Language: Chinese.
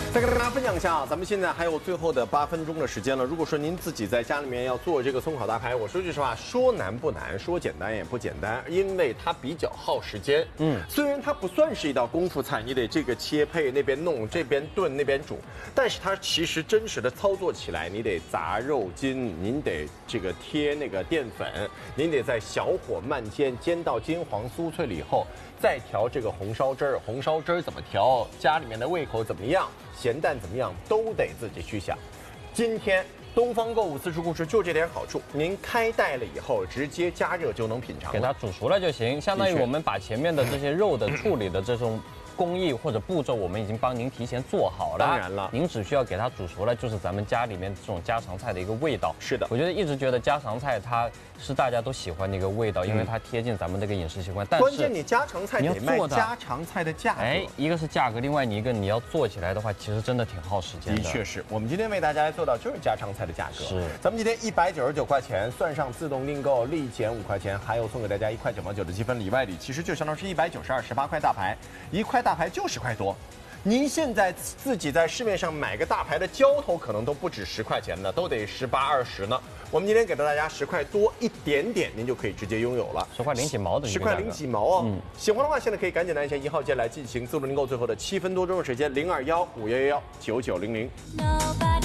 再跟大家分享一下啊，咱们现在还有最后的8分钟的时间了。如果说您自己在家里面要做这个松烤大排，我说句实话，说难不难，说简单也不简单，因为它比较耗时间。虽然它不算是一道功夫菜，你得这个切配那边弄，这边炖那边煮，但是它其实真实的操作起来，你得砸肉筋，您得这个贴那个淀粉，您得在小火慢煎，煎到金黄酥脆了以后。再调这个红烧汁儿，红烧汁儿怎么调，家里面的胃口怎么样，咸淡怎么样，都得自己去想。今天东方购物四处故事就这点好处，您开袋了以后直接加热就能品尝了， 给它煮熟了就行，相当于我们把前面的这些肉的处理的这种工艺或者步骤，我们已经帮您提前做好了。 当然了， 您只需要给它煮熟了，就是咱们家里面这种家常菜的一个味道。 是的， 我一直觉得家常菜它是大家都喜欢的一个味道，因为它贴近咱们这个饮食习惯。但是关键你家常菜得卖家常菜的价格。 一个是价格，另外你要做起来的话，其实真的挺耗时间的。 的确是，我们今天为大家做到就是家常菜的价格。 是， 咱们今天199块钱，算上自动订购立减5块钱，还有送给大家1块9毛9的积分里外里，其实就相当于是192，18块大排，1块大排就10块多。您现在自己在市面上买个大排的浇头，可能都不止10块钱呢，都得18、20呢。我们今天给到大家10块多一点点，您就可以直接拥有了 ，10块零几毛的 ，10块零几毛哦。喜欢的话，现在可以赶紧拿一下1号键来进行自动订购，最后的7分多钟的时间，02151119900。